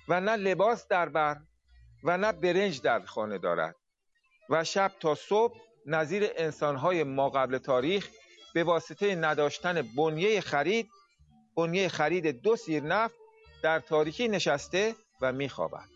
و نه لباس در بر و نه برنج در خانه دارد و شب تا صبح نظیر انسانهای ما قبل تاریخ به واسطه نداشتن بنیه خرید 2 سیر نفت در تاریکی نشسته و میخوابد.